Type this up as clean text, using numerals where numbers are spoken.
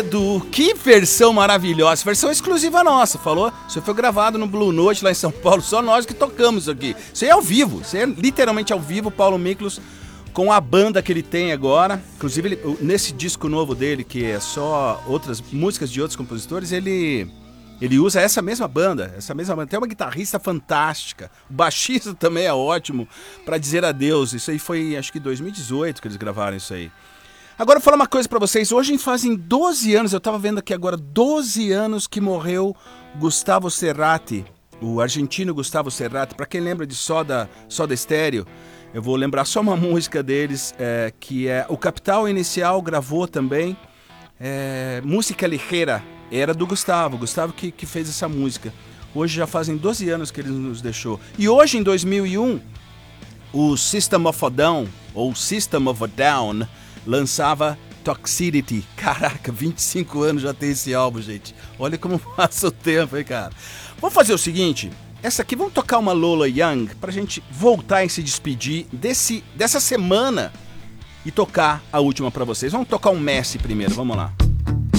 Que versão maravilhosa, versão exclusiva nossa, falou? Isso foi gravado no Blue Note lá em São Paulo, só nós que tocamos isso aqui. Isso aí é ao vivo, isso aí é literalmente ao vivo, Paulo Miklos com a banda que ele tem agora. Inclusive, nesse disco novo dele, que é só outras músicas de outros compositores, ele usa essa mesma banda. Tem uma guitarrista fantástica, o baixista também é ótimo, pra dizer adeus. Isso aí foi, acho que 2018 que eles gravaram isso aí. Agora eu vou falar uma coisa pra vocês, hoje fazem 12 anos, eu tava vendo aqui agora, 12 anos que morreu Gustavo Cerati, o argentino Gustavo Cerati. Pra quem lembra de Soda Stereo, eu vou lembrar só uma música deles, que é o Capital Inicial gravou também, Música Ligeira, era do Gustavo que fez essa música. Hoje já fazem 12 anos que ele nos deixou. E hoje, em 2001, o System of a Down, ou System of a Down, lançava Toxicity. Caraca, 25 anos já tem esse álbum, gente. Olha como passa o tempo, hein, cara. Vamos fazer o seguinte, essa aqui, vamos tocar uma Lola Young pra gente voltar e se despedir dessa semana e tocar a última pra vocês. Vamos tocar um Messi primeiro, vamos lá.